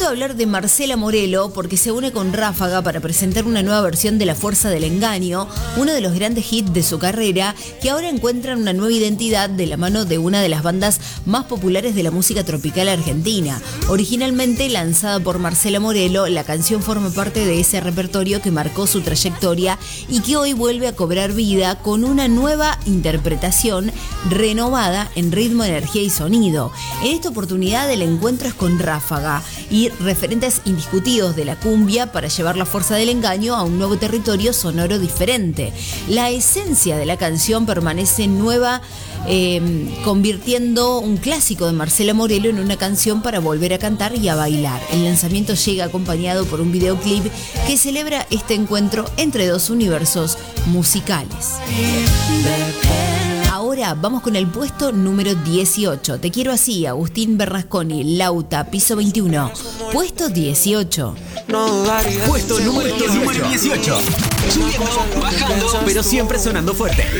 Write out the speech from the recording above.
Momento de hablar de Marcela Morelo porque se une con Ráfaga para presentar una nueva versión de La Fuerza del Engaño, uno de los grandes hits de su carrera, que ahora encuentran una nueva identidad de la mano de una de las bandas más populares de la música tropical argentina. Originalmente lanzada por Marcela Morelo, la canción forma parte de ese repertorio que marcó su trayectoria y que hoy vuelve a cobrar vida con una nueva interpretación renovada en ritmo, energía y sonido. En esta oportunidad el encuentro es con Ráfaga y referentes indiscutidos de la cumbia para llevar La Fuerza del Engaño a un nuevo territorio sonoro diferente. La esencia de la canción permanece nueva, convirtiendo un clásico de Marcela Morelo en una canción para volver a cantar y a bailar. El lanzamiento llega acompañado por un videoclip que celebra este encuentro entre dos universos musicales. Ahora vamos con el puesto número 18. Te quiero así, Agustín Bernasconi, Lauta, piso 21. Puesto 18. Puesto número 18. Subiendo, bajando, pero siempre sonando fuerte.